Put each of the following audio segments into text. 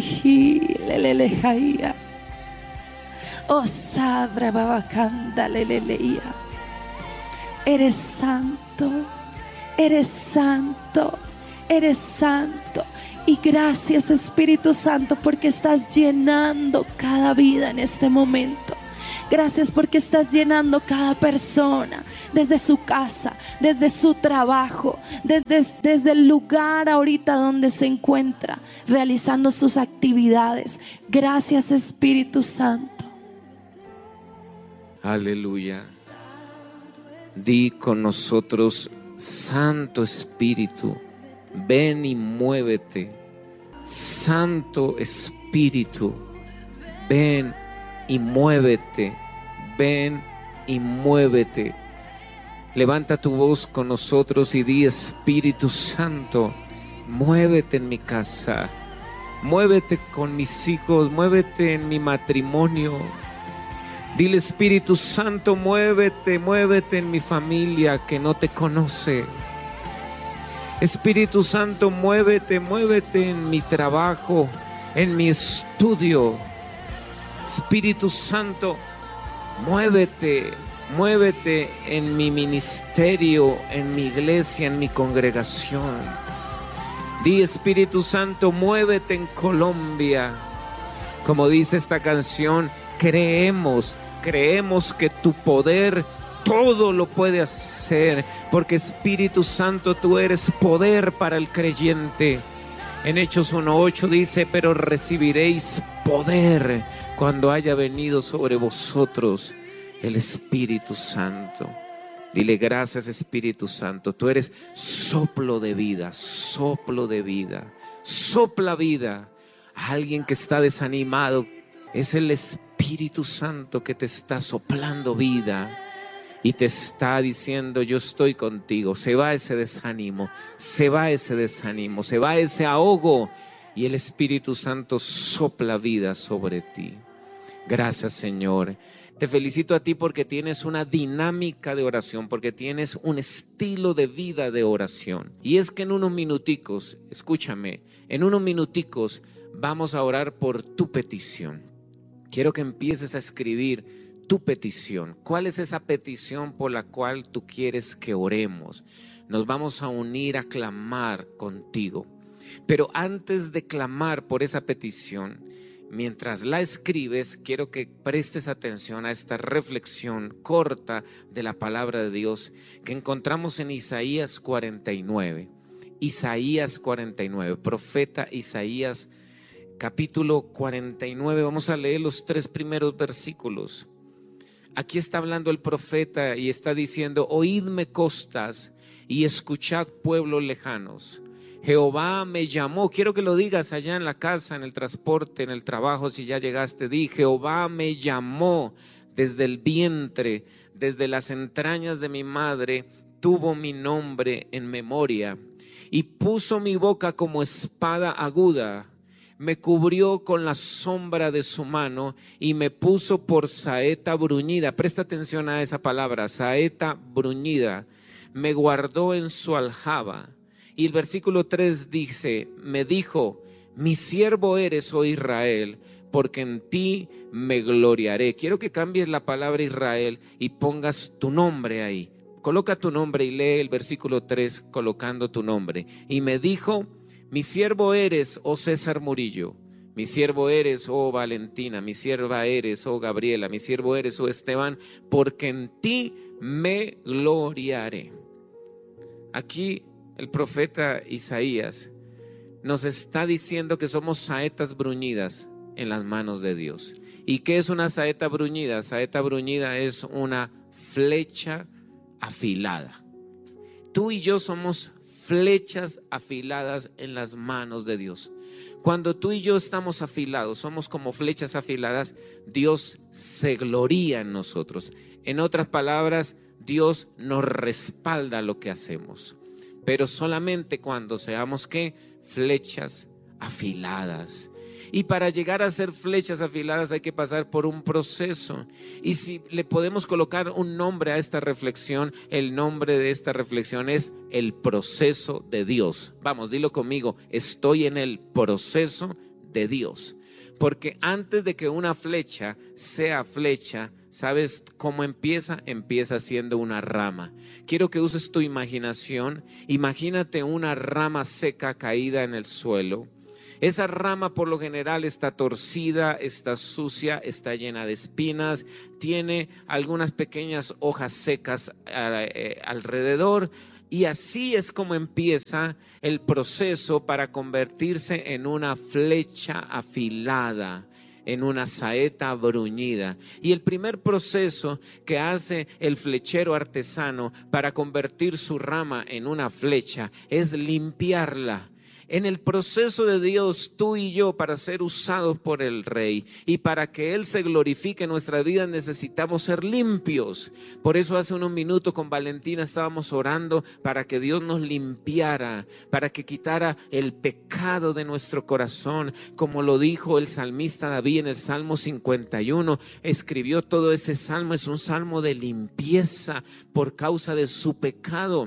leleja. Oh, sabra babacanda leleia. Eres santo, eres santo, eres santo. Y gracias, Espíritu Santo, porque estás llenando cada vida en este momento. Gracias porque estás llenando cada persona, desde su casa, desde su trabajo, desde el lugar ahorita donde se encuentra, realizando sus actividades. Gracias, Espíritu Santo. Aleluya. Di con nosotros: Santo Espíritu, ven y muévete. Santo Espíritu, ven y muévete. Ven y muévete. Levanta tu voz con nosotros y di: Espíritu Santo, muévete en mi casa, muévete con mis hijos, muévete en mi matrimonio. Dile: Espíritu Santo, muévete, muévete en mi familia que no te conoce. Espíritu Santo, muévete, muévete en mi trabajo, en mi estudio. Espíritu Santo, muévete, muévete en mi ministerio, en mi iglesia, en mi congregación. Di: Espíritu Santo, muévete en Colombia. Como dice esta canción, creemos que tu poder todo lo puede hacer, porque Espíritu Santo, tú eres poder para el creyente. En Hechos 1:8 dice: pero recibiréis poder cuando haya venido sobre vosotros el Espíritu Santo. Dile: gracias, Espíritu Santo, tú eres soplo de vida, soplo de vida. Sopla vida a alguien que está desanimado. Es el Espíritu Santo que te está soplando vida y te está diciendo: yo estoy contigo. Se va ese desánimo, se va ese desánimo, se va ese ahogo, y el Espíritu Santo sopla vida sobre ti. Gracias, Señor. Te felicito a ti porque tienes una dinámica de oración, porque tienes un estilo de vida de oración. Y es que en unos minuticos, escúchame, en unos minuticos vamos a orar por tu petición. Quiero que empieces a escribir tu petición. ¿Cuál es esa petición por la cual tú quieres que oremos? Nos vamos a unir a clamar contigo. Pero antes de clamar por esa petición, mientras la escribes, quiero que prestes atención a esta reflexión corta de la palabra de Dios que encontramos en Isaías 49. Isaías 49, profeta Isaías capítulo 49, vamos a leer los 3 primeros versículos. Aquí está hablando el profeta y está diciendo: oídme costas y escuchad pueblos lejanos. Jehová me llamó. Quiero que lo digas allá en la casa, en el transporte, en el trabajo, si ya llegaste. Di: Jehová me llamó desde el vientre, desde las entrañas de mi madre, tuvo mi nombre en memoria y puso mi boca como espada aguda. Me cubrió con la sombra de su mano y me puso por saeta bruñida. Presta atención a esa palabra, saeta bruñida. Me guardó en su aljaba. Y el versículo 3 dice: me dijo: mi siervo eres, oh Israel, porque en ti me gloriaré. Quiero que cambies la palabra Israel y pongas tu nombre ahí. Coloca tu nombre y lee el versículo 3 colocando tu nombre. Y me dijo: mi siervo eres, oh César Murillo, mi siervo eres, oh Valentina, mi sierva eres, oh Gabriela, mi siervo eres, oh Esteban, porque en ti me gloriaré. Aquí el profeta Isaías nos está diciendo que somos saetas bruñidas en las manos de Dios. ¿Y qué es una saeta bruñida? Saeta bruñida es una flecha afilada. Tú y yo somos flechas afiladas en las manos de Dios. Cuando tú y yo estamos afilados, somos como flechas afiladas, Dios se gloría en nosotros. En otras palabras, Dios nos respalda lo que hacemos. Pero solamente cuando seamos, ¿qué? Flechas afiladas. Y para llegar a ser flechas afiladas hay que pasar por un proceso. Y si le podemos colocar un nombre a esta reflexión, el nombre de esta reflexión es el proceso de Dios. Vamos, dilo conmigo: estoy en el proceso de Dios. Porque antes de que una flecha sea flecha, ¿sabes cómo empieza? Empieza siendo una rama. Quiero que uses tu imaginación. Imagínate una rama seca caída en el suelo. Esa rama por lo general está torcida, está sucia, está llena de espinas, tiene algunas pequeñas hojas secas alrededor. Y así es como empieza el proceso para convertirse en una flecha afilada, en una saeta bruñida. Y el primer proceso que hace el flechero artesano para convertir su rama en una flecha es limpiarla. En el proceso de Dios, tú y yo, para ser usados por el Rey y para que Él se glorifique en nuestra vida, necesitamos ser limpios. Por eso hace unos minutos con Valentina estábamos orando para que Dios nos limpiara, para que quitara el pecado de nuestro corazón. Como lo dijo el salmista David en el Salmo 51, escribió todo ese salmo, es un salmo de limpieza por causa de su pecado.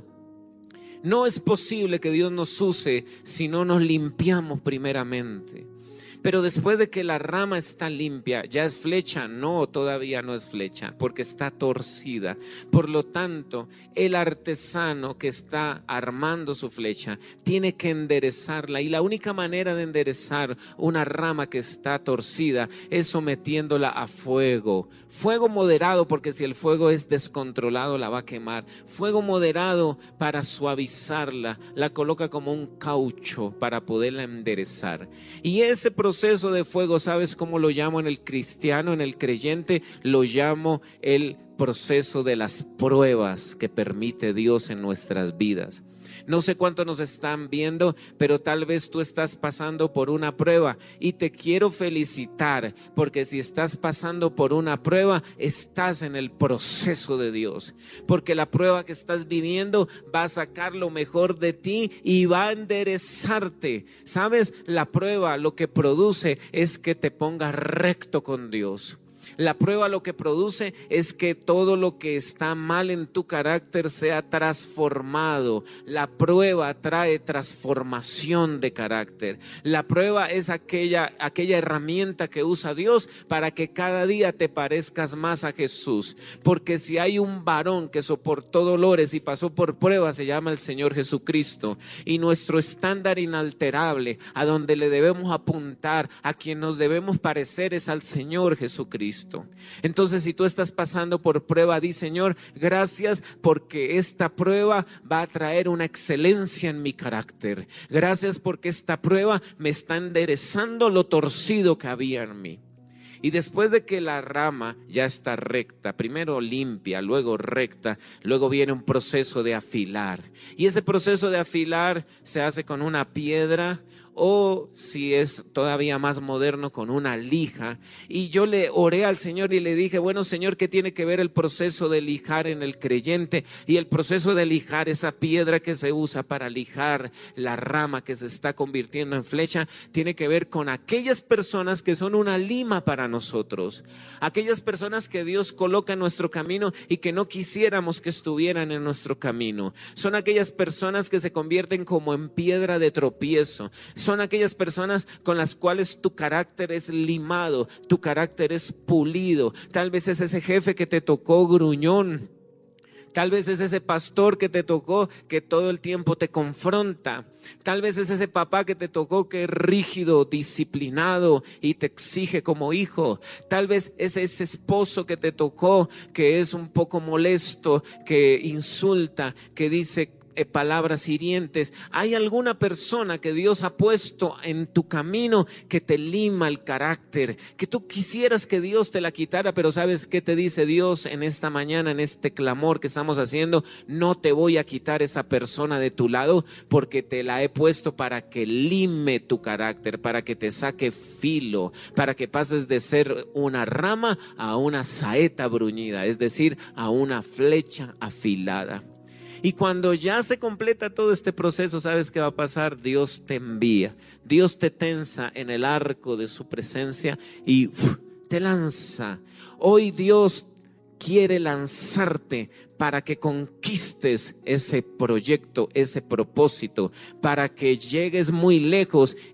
No es posible que Dios nos use si no nos limpiamos primeramente. Pero después de que la rama está limpia, ¿ya es flecha? No, todavía no es flecha, porque está torcida. Por lo tanto, el artesano que está armando su flecha tiene que enderezarla. Y la única manera de enderezar una rama que está torcida es sometiéndola a fuego. Fuego moderado, porque si el fuego es descontrolado la va a quemar. Fuego moderado para suavizarla. La coloca como un caucho para poderla enderezar. Y ese proceso de fuego, ¿sabes cómo lo llamo en el cristiano, en el creyente? Lo llamo el proceso de las pruebas que permite Dios en nuestras vidas. No sé cuánto nos están viendo, pero tal vez tú estás pasando por una prueba y te quiero felicitar, porque si estás pasando por una prueba, estás en el proceso de Dios, porque la prueba que estás viviendo va a sacar lo mejor de ti y va a enderezarte. ¿Sabes? La prueba lo que produce es que te pongas recto con Dios. La prueba lo que produce es que todo lo que está mal en tu carácter sea transformado. La prueba trae transformación de carácter. La prueba es aquella herramienta que usa Dios para que cada día te parezcas más a Jesús. Porque si hay un varón que soportó dolores y pasó por pruebas, se llama el Señor Jesucristo. Y nuestro estándar inalterable, a donde le debemos apuntar, a quien nos debemos parecer, es al Señor Jesucristo. Entonces, si tú estás pasando por prueba, di: Señor, gracias porque esta prueba va a traer una excelencia en mi carácter. Gracias porque esta prueba me está enderezando lo torcido que había en mí. Y después de que la rama ya está recta, primero limpia, luego recta, luego viene un proceso de afilar. Y ese proceso de afilar se hace con una piedra, o si es todavía más moderno, con una lija. Y yo le oré al Señor y le dije: bueno, Señor, ¿qué tiene que ver el proceso de lijar en el creyente? Y el proceso de lijar, esa piedra que se usa para lijar la rama que se está convirtiendo en flecha, tiene que ver con aquellas personas que son una lima para nosotros. Aquellas personas que Dios coloca en nuestro camino y que no quisiéramos que estuvieran en nuestro camino. Son aquellas personas que se convierten como en piedra de tropiezo. Son aquellas personas con las cuales tu carácter es limado, tu carácter es pulido. Tal vez es ese jefe que te tocó gruñón. Tal vez es ese pastor que te tocó que todo el tiempo te confronta. Tal vez es ese papá que te tocó que es rígido, disciplinado y te exige como hijo. Tal vez es ese esposo que te tocó que es un poco molesto, que insulta, que dice palabras hirientes. Hay alguna persona que Dios ha puesto en tu camino que te lima el carácter, que tú quisieras que Dios te la quitara, pero ¿sabes qué te dice Dios en esta mañana, en este clamor que estamos haciendo? No te voy a quitar esa persona de tu lado, porque te la he puesto para que lime tu carácter, para que te saque filo, para que pases de ser una rama a una saeta bruñida, es decir, a una flecha afilada. Y cuando ya se completa todo este proceso, ¿sabes qué va a pasar? Dios te envía, Dios te tensa en el arco de su presencia y te lanza. Hoy Dios quiere lanzarte para que conquistes ese proyecto, ese propósito, para que llegues muy lejos y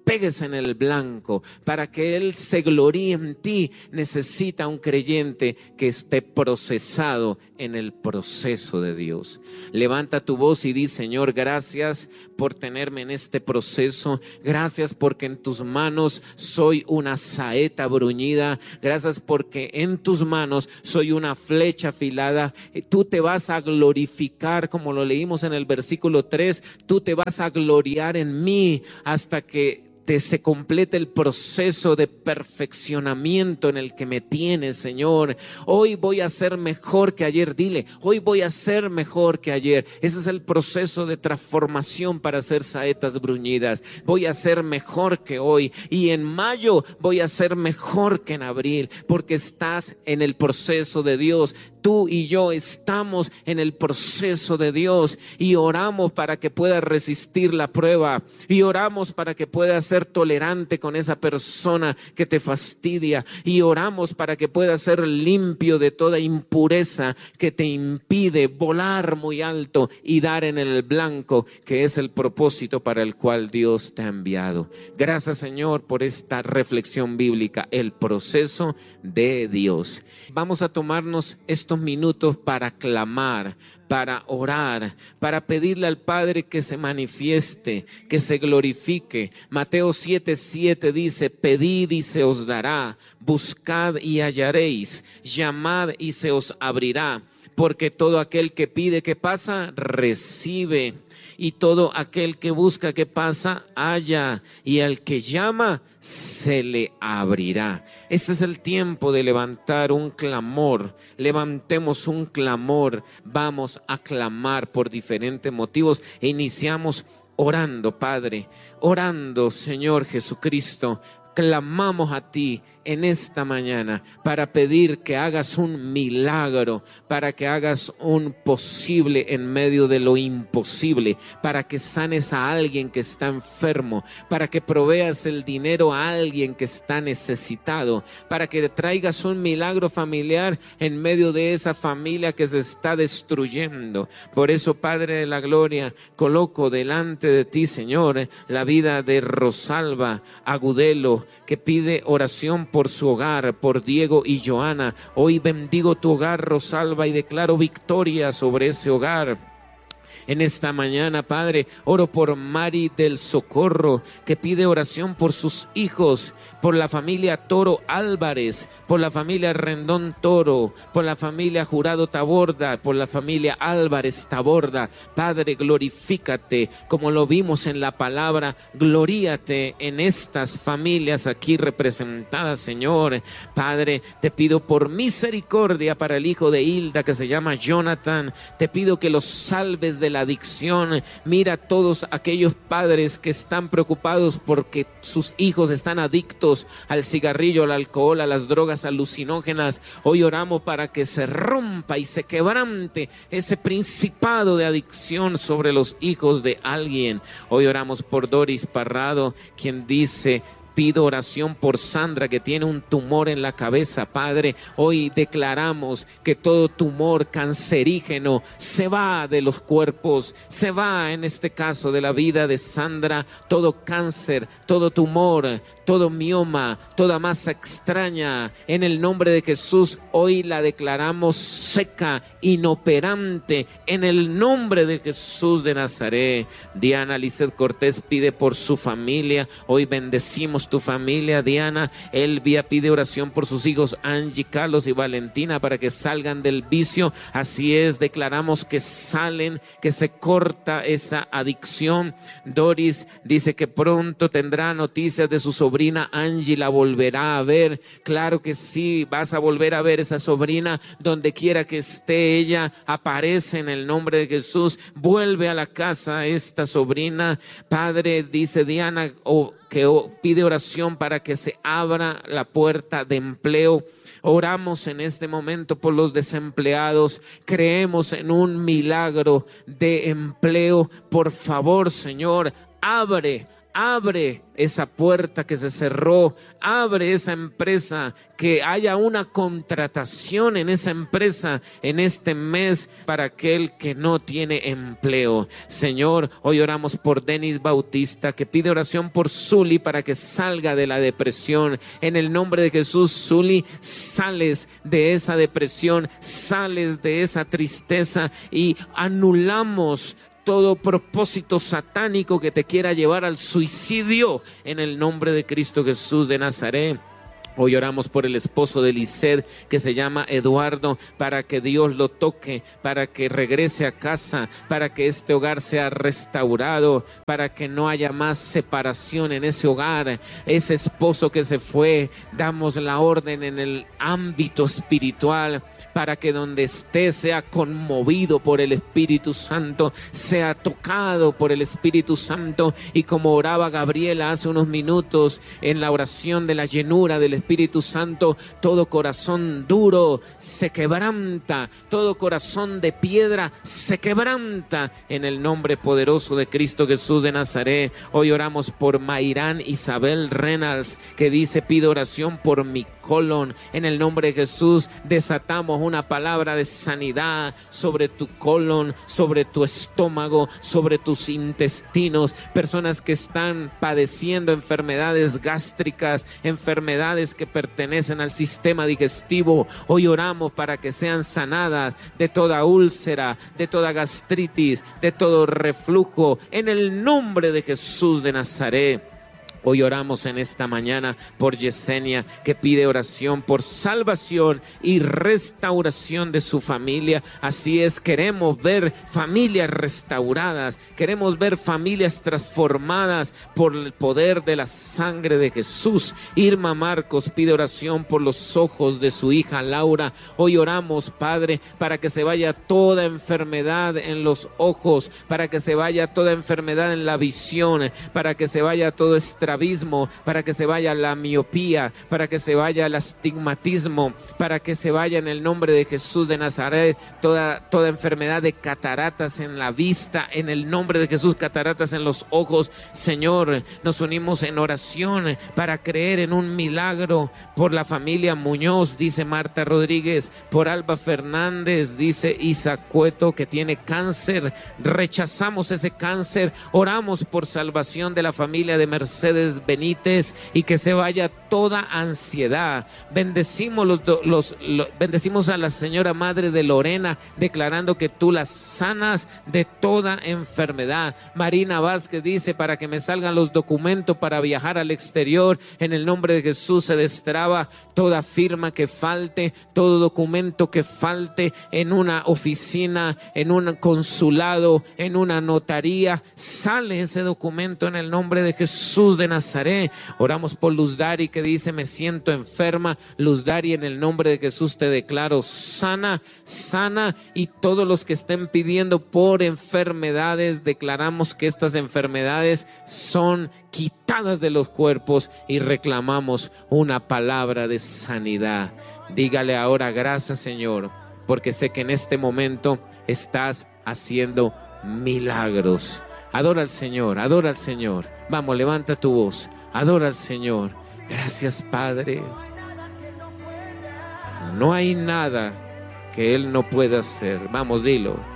pegues en el blanco, para que Él se gloríe en ti, necesita un creyente que esté procesado en el proceso de Dios. Levanta tu voz y di: Señor, gracias por tenerme en este proceso. Gracias porque en tus manos soy una saeta bruñida. Gracias porque en tus manos soy una flecha afilada. Tú te vas a glorificar, como lo leímos en el versículo 3. Tú te vas a gloriar en mí hasta que se complete el proceso de perfeccionamiento en el que me tienes, Señor. Hoy voy a ser mejor que ayer. Dile: hoy voy a ser mejor que ayer. Ese es el proceso de transformación para hacer saetas bruñidas. Voy a ser mejor que hoy, y en mayo voy a ser mejor que en abril, porque estás en el proceso de Dios. Tú y yo estamos en el proceso de Dios, y oramos para que puedas resistir la prueba, y oramos para que puedas ser tolerante con esa persona que te fastidia, y oramos para que puedas ser limpio de toda impureza que te impide volar muy alto y dar en el blanco, que es el propósito para el cual Dios te ha enviado. Gracias, Señor, por esta reflexión bíblica, el proceso de Dios. Vamos a tomarnos estos minutos para clamar, para orar, para pedirle al Padre que se manifieste, que se glorifique. Mateo 7:7 dice: pedid y se os dará, buscad y hallaréis, llamad y se os abrirá, porque todo aquel que pide, ¿qué pasa? Recibe. Y todo aquel que busca, ¿qué pasa? Halla. Y al que llama, se le abrirá. Ese es el tiempo de levantar un clamor. Levantemos un clamor. Vamos a clamar por diferentes motivos e iniciamos orando, Padre, orando, Señor Jesucristo. Clamamos a ti en esta mañana para pedir que hagas un milagro, para que hagas un posible en medio de lo imposible, para que sanes a alguien que está enfermo, para que proveas el dinero a alguien que está necesitado, para que traigas un milagro familiar en medio de esa familia que se está destruyendo. Por eso, Padre de la Gloria, coloco delante de ti, Señor, la vida de Rosalba Agudelo, que pide oración por su hogar, por Diego y Joana. Hoy bendigo tu hogar, Rosalba, y declaro victoria sobre ese hogar. En esta mañana, Padre, oro por Mari del Socorro, que pide oración por sus hijos, por la familia Toro Álvarez, por la familia Rendón Toro, por la familia Jurado Taborda, por la familia Álvarez Taborda. Padre, glorifícate, como lo vimos en la palabra, gloríate en estas familias aquí representadas, Señor. Padre, te pido por misericordia para el hijo de Hilda, que se llama Jonathan. Te pido que los salves de la adicción. Mira a todos aquellos padres que están preocupados porque sus hijos están adictos al cigarrillo, al alcohol, a las drogas alucinógenas. Hoy oramos para que se rompa y se quebrante ese principado de adicción sobre los hijos de alguien. Hoy oramos por Doris Parrado, quien dice: pido oración por Sandra, que tiene un tumor en la cabeza. Padre, hoy declaramos que todo tumor cancerígeno se va de los cuerpos, se va en este caso de la vida de Sandra. Todo cáncer, todo tumor, todo mioma, toda masa extraña, en el nombre de Jesús, hoy la declaramos seca, inoperante, en el nombre de Jesús de Nazaret. Diana Lizeth Cortés pide por su familia. Hoy bendecimos tu familia, Diana. Elvia pide oración por sus hijos Angie, Carlos y Valentina, para que salgan del vicio. Así es, declaramos que salen, que se corta esa adicción. Doris dice que pronto tendrá noticias de su sobrina Angie, la volverá a ver. Claro que sí, vas a volver a ver esa sobrina donde quiera que esté ella. Aparece en el nombre de Jesús. Vuelve a la casa esta sobrina. Padre, dice Diana, que pide oración para que se abra la puerta de empleo. Oramos en este momento por los desempleados. Creemos en un milagro de empleo. Por favor, Señor, abre abre esa puerta que se cerró, abre esa empresa, que haya una contratación en esa empresa en este mes para aquel que no tiene empleo. Señor, hoy oramos por Denis Bautista, que pide oración por Zuli para que salga de la depresión. En el nombre de Jesús, Zuli, sales de esa depresión, sales de esa tristeza y anulamos todo propósito satánico que te quiera llevar al suicidio en el nombre de Cristo Jesús de Nazaret. Hoy oramos por el esposo de Lisset, que se llama Eduardo, para que Dios lo toque, para que regrese a casa, para que este hogar sea restaurado, para que no haya más separación en ese hogar. Ese esposo que se fue, damos la orden en el ámbito espiritual, para que donde esté sea conmovido por el Espíritu Santo, sea tocado por el Espíritu Santo, y como oraba Gabriela hace unos minutos en la oración de la llenura del Espíritu Santo, todo corazón duro se quebranta, todo corazón de piedra se quebranta en el nombre poderoso de Cristo Jesús de Nazaret. Hoy oramos por Mayrán Isabel Reynolds, que dice: pido oración por mi colon. En el nombre de Jesús desatamos una palabra de sanidad sobre tu colon, sobre tu estómago, sobre tus intestinos. Personas que están padeciendo enfermedades gástricas, enfermedades que pertenecen al sistema digestivo, hoy oramos para que sean sanadas de toda úlcera, de toda gastritis, de todo reflujo, en el nombre de Jesús de Nazaret. Hoy oramos en esta mañana por Yesenia, que pide oración por salvación y restauración de su familia. Así es, queremos ver familias restauradas, queremos ver familias transformadas por el poder de la sangre de Jesús. Irma Marcos pide oración por los ojos de su hija Laura. Hoy oramos, Padre, para que se vaya toda enfermedad en los ojos, para que se vaya toda enfermedad en la visión, para que se vaya todo estrabismo, para que se vaya la miopía, para que se vaya el astigmatismo, para que se vaya en el nombre de Jesús de Nazaret toda enfermedad de cataratas en la vista, en el nombre de Jesús, cataratas en los ojos. Señor, nos unimos en oración para creer en un milagro por la familia Muñoz, dice Marta Rodríguez, por Alba Fernández, dice Isa Cueto, que tiene cáncer. Rechazamos ese cáncer, oramos por salvación de la familia de Mercedes Benítez y que se vaya toda ansiedad. Bendecimos bendecimos a la señora madre de Lorena, declarando que tú las sanas de toda enfermedad. Marina Vázquez dice: para que me salgan los documentos para viajar al exterior, en el nombre de Jesús se destraba toda firma que falte, todo documento que falte en una oficina, en un consulado, en una notaría. Sale ese documento en el nombre de Jesús de Nazaret. Oramos por Luz Dari, que dice: me siento enferma. Luz Dari, en el nombre de Jesús te declaro sana, sana, y todos los que estén pidiendo por enfermedades, declaramos que estas enfermedades son quitadas de los cuerpos y reclamamos una palabra de sanidad. Dígale ahora: gracias, Señor, porque sé que en este momento estás haciendo milagros. Adora al Señor, adora al Señor. Vamos, levanta tu voz, adora al Señor. Gracias, Padre. No hay nada que Él no pueda hacer. Vamos, dilo.